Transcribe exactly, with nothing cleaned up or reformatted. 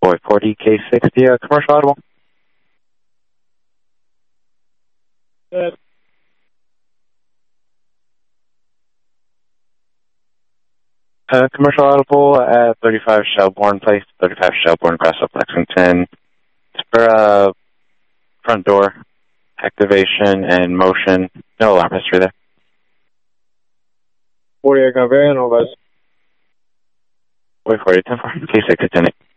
Boy forty, K sixty, uh, commercial audible. Good. Uh, commercial audible at thirty-five Shelbourne Place, thirty-five Shelbourne, Grassup, Lexington. It's for uh, front door activation and motion. No alarm history there. forty-eight, copy, and all those. Boy forty, ten four, K six, attending.